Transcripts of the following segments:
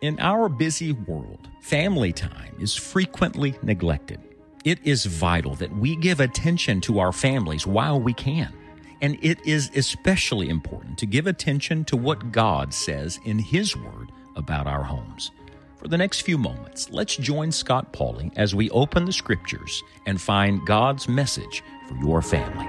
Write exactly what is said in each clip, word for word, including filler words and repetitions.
In our busy world, family time is frequently neglected. It is vital that we give attention to our families while we can. And it is especially important to give attention to what God says in His Word about our homes. For the next few moments, let's join Scott Pauley as we open the Scriptures and find God's message for your family.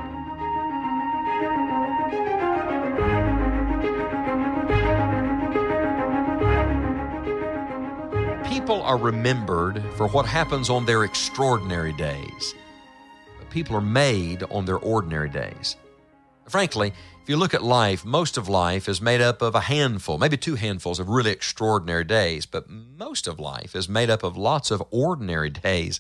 People are remembered for what happens on their extraordinary days. But people are made on their ordinary days. Frankly, if you look at life, most of life is made up of a handful, maybe two handfuls of really extraordinary days, but most of life is made up of lots of ordinary days.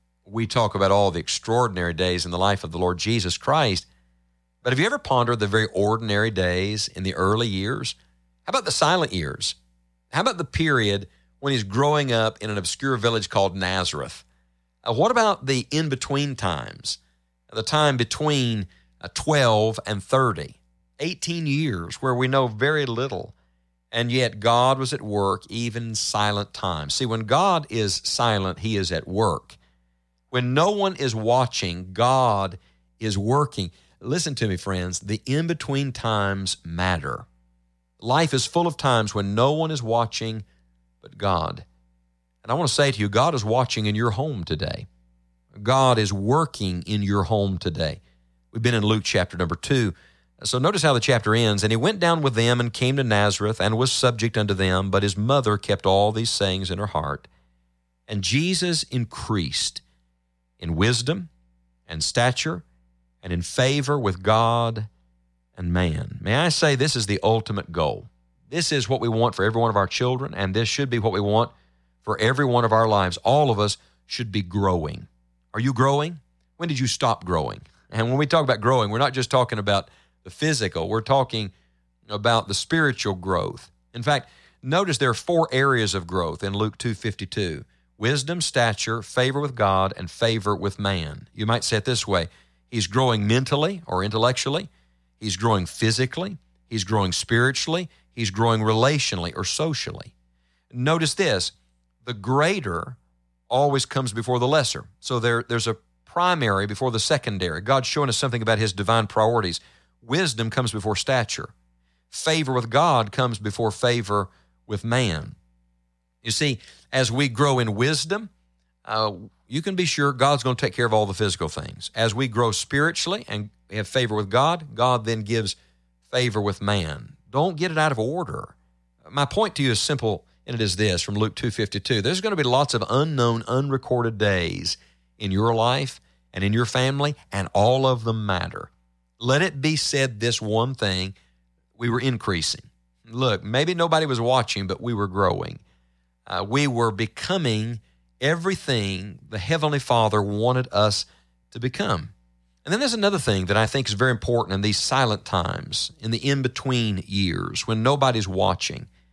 We talk about all the extraordinary days in the life of the Lord Jesus Christ, but have you ever pondered the very ordinary days in the early years? How about the silent years? How about the period when he's growing up in an obscure village called Nazareth? Uh, what about the in-between times, the time between uh, twelve and thirty, eighteen years where we know very little, and yet God was at work even in silent times? See, when God is silent, He is at work. When no one is watching, God is working. Listen to me, friends, the in-between times matter. Life is full of times when no one is watching but God. And I want to say to you, God is watching in your home today. God is working in your home today. We've been in Luke chapter number two. So notice how the chapter ends. And he went down with them and came to Nazareth and was subject unto them, but his mother kept all these sayings in her heart. And Jesus increased in wisdom and stature and in favor with God and man. May I say, this is the ultimate goal. This is what we want for every one of our children, and this should be what we want for every one of our lives. All of us should be growing. Are you growing? When did you stop growing? And when we talk about growing, we're not just talking about the physical. We're talking about the spiritual growth. In fact, notice there are four areas of growth in Luke two fifty-two. Wisdom, stature, favor with God, and favor with man. You might say it this way. He's growing mentally or intellectually. He's growing physically. He's growing spiritually. He's growing relationally or socially. Notice this, the greater always comes before the lesser. So there, there's a primary before the secondary. God's showing us something about His divine priorities. Wisdom comes before stature. Favor with God comes before favor with man. You see, as we grow in wisdom, uh, you can be sure God's going to take care of all the physical things. As we grow spiritually and have favor with God, God then gives favor with man. Don't get it out of order. My point to you is simple, and it is this from Luke two fifty-two. There's going to be lots of unknown, unrecorded days in your life and in your family, and all of them matter. Let it be said this one thing, we were increasing. Look, maybe nobody was watching, but we were growing. Uh, we were becoming everything the Heavenly Father wanted us to become. And then there's another thing that I think is very important in these silent times, in the in-between years, when nobody's watching.